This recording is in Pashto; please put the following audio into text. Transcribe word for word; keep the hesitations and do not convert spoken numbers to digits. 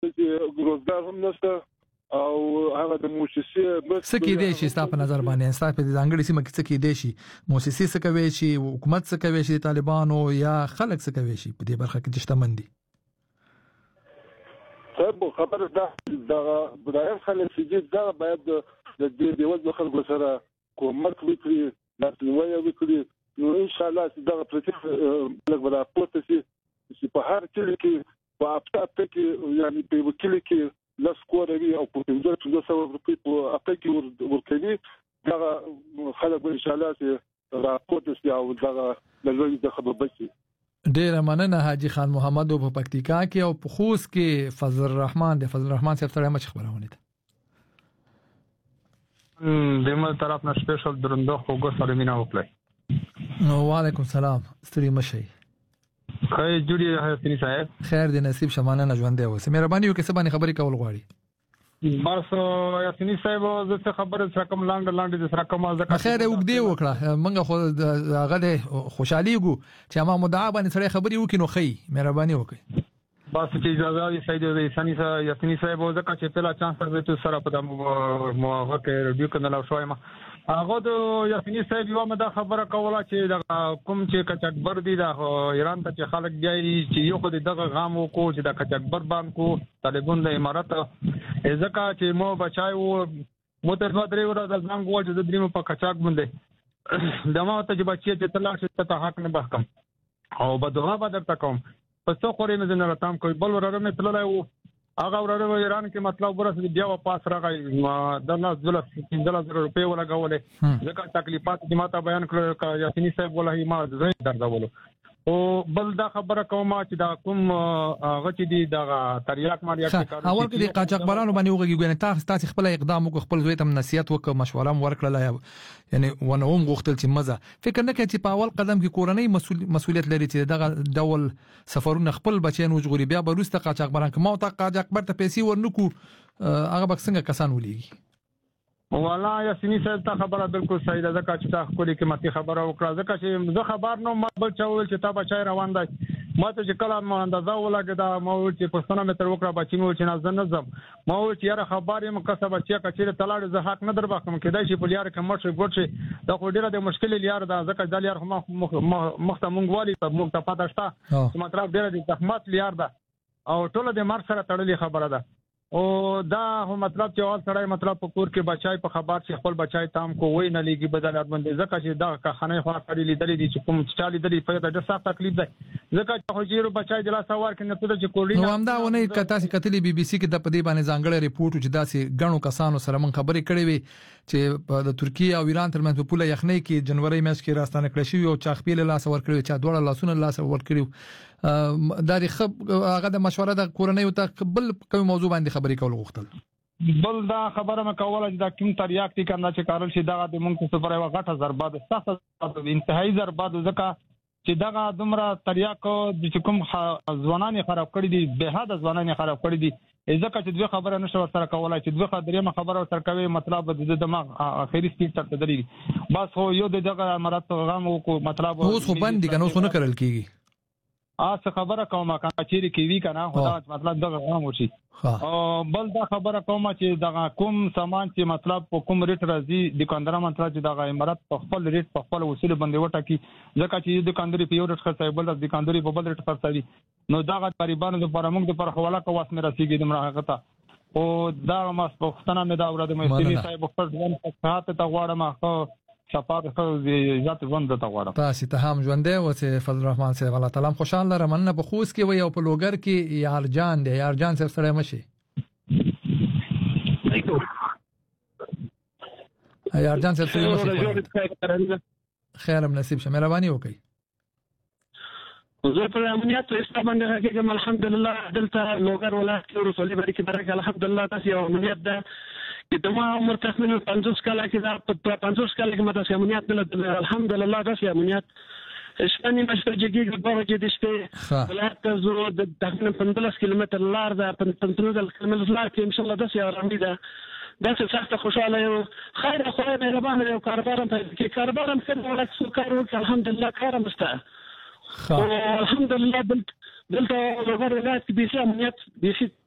دلته روزګار هم نشته او هغه د موسسې بس څه کې دی چې تاسو په نظر باندې تاسو په ځانګړي سیمه کې څه کې دی شي موسسې څه کوي چې حکومت څه کوي چې طالبانو یا خلک څه کوي شي په دې برخه کې چې شتمن دي خو خبره ده دا بدايه خلک چې دا باید د دې دیوال خلکو سره کومک وکړي لاسنیوي وکړي نو ان شاء الله چې دا پروسه لږ ولا پورته شي چې په هر کلی کې په اپټاپ کې یعنی په وکیل کې لاس کوروي او په پنځه څو سو روپۍ په اپټاپ کې ورکوي دا خلک ان شاء الله چې راپورته شي او دا لږ د خبر بچي ډیر مننه حاجی خان محمد په پکتیکا کې او په خوست کې فضل الرحمن د فضل الرحمن صاحب سره مچ خبرونه ده دمه طرف نه سپیشل درنده خوګو سره مینا وکړي نو وعلیکم السلام ستړي مشي خیر جوړی حسینی صاحب خیر دې نصیب شمانه نه ژوند دی اوسه مهرباني وکړئ سبا نه خبرې کول غواړي بس حسینی صاحب زه څه خبره سره کوم لاندې لاندې د سره کوم ځکه خیر وګدې وکړه منګه خو هغه د خوشحالي ګو چې ما مدعا باندې سره خبرې وکړو خې مهرباني وکړئ بس چې اجازه وي سید حسینی صاحب حسینی صاحب ځکه چې په لا چانس ورته سره په موافقه کې ریډیو کنه شوی ما هغه د یاسینی صاحب یو مده خبره کوله چې د کوم چې کچکبر دي د ایران ته چې خلک دی چې یو خو دغه غام وکړو چې د کچکبر باندې طالبان د امارات ځکه چې مو بچایو مو تر نو درې ورځې د ځنګ وځي د دریم په کچاک باندې دمو ته چې بچي چې تلاش ته حق نه بحکم او بدغه بدر تکوم پس څو خوري مې نه راتم کوئی بل وراره مې تللای وو هغه وراره ایران کې مطلب ورسې بیا واپس راغی د لاس دولس پنځه روپے ولګولې ځکه تکلیفات چې ماته بیان کړل یاسینی صاحب ولای ما زه دردولو او بل دا خبره کوم چې دا کوم هغه چې دی دا تریاک ماریاک کار اول کې د قاچاقبرانو باندې وګورئ تاسو تاسو خپل اقدام وکړ خپل زوی ته نصيحت وکړ مشوره ورکړه یعنی ونوم غوښتل چې مزه فکر نه کوي چې په اول قدم کې کورنۍ مسؤلیت لري چې دغه ډول سفرونه خپل بچیان وژغوري بیا بروسته قاچاقبران کوم او تا قاچاقبر ته پیسې ورنکو هغه بکسنګ کسان ولېږي والا یاسینی صاحب تا خبره بالکل صحیح ده ځکه چې تا خپل قیمتي خبره وکړه ځکه چې زه خبر نو ما بل چاول چې تا بچای روان دی ما ته چې کله ما اندازه ولګه دا ما چې پښتنه مې تر وکړه بچی مې چې نه زنزم ما چې یاره خبر یم کسب چې کچېره تلاړ زه حق نه در بخم کېدای شي په یاره کوم څه ګوت شي دا خو ډیره د مشکل یار دا ځکه د یار مخته مونږ والی په مونږ ته پاتې شته مطلب ډیره د زحمت یار ده او ټول د مار سره تړلې خبره ده او دا هو مطلب چې اول سره مطلب په کور کې بچای په خبر چې خپل بچای تام کو وای نه لګي بدلات باندې ځکه چې دا که خانه خو کړی لیدلې دي چې کوم چالي دلی په دا سخت تکلیف ده ځکه چې خو جیرو بچای د لاس اور کې نه ته چې کوړی نو همدا ونه کته چې کتلې بي بي سي کې د پدې باندې ځانګړی ریپورت چې داسې غنو کسانو سره من خبرې کړې وي چې په ترکیه او ایران ترمنځ په پوله یخنۍ کې جنوري میاشت کې راستانه کړی شو او چاخپیل لاس ور کړی چې دوړ لاسونه لاس ور کړی دا د خب هغه د مشوره د کورنۍ او تقبل کوم موضوع باندې خبرې کول غوښتل بل دا خبره مې کوله چې دا کوم تریاک دي کنه چې کارل شي دا د مونږ څخه پر یو غټه ضربه ده سخت انتهایی ضربه ده ځکه چې دا دومره تریاک د کوم ځوانان خراب کړی دي به حد ځوانان خراب کړی دي ځکه چې دوی خبره نشو سره کولای چې دوی خبره خبره سره کوي مطلب د دماغ اخیری سپیډ تر دري بس هو یو دغه مراد غم او مطلب اوس خو باندې کنه اوس نه کړل کیږي آ خبره کومه کنه چې کی وی کنه خدا مطلب دغه غم وشي او بل دا خبره کومه چې دغه کوم سامان چې مطلب په کوم ریټ راځي دکاندار مطلب چې دغه امارات په خپل ریټ په خپل وسیله باندې وټاکي ځکه چې دکانداري په یو ریټ خرڅي بل دکانداري په بل ریټ خرڅي نو دغه غریبانو لپاره موږ د پر حواله کوه اسمه رسیدي د مرغه او دا ما پښتنه مې دا ورته مې سړي صاحب خپل ځان په ساعت ته غواړم شپه خو ذات ژوند ته غواړم تاسو ته هم ژوندې اوسه فضل الرحمن صاحب الله تعالی خوشاله رمنه په خوست کې وي او په لوګر کې یار جان دی یار جان صاحب سره مشي یار جان صاحب سره مشي خیر نصیب شه مهرباني وکړئ زه پر امنیت او استبان کې الحمدلله دلته لوګر ولایت کې رسولي باندې برکت الحمدلله تاسو یو امنیت ده چې ما عمر تقریبا پنځوس کاله کې دا په پنځوس کاله کې ماته امنیت نه الحمدلله تاسو امنیت شپنی مشرجګي غوړه کې د شپې ولایت زو د تقریبا پنځلس کیلومتر لار ده پنځلس کیلومتر لار کې ان شاء الله تاسو آرامي ده دا څه سخت خوشاله یو خیر خو مهربان یو کاربارم کې کاربارم څه ولا څه کار وکړ الحمدلله کار مسته الحمدلله دلته لوګر ولایت کې به امنیت به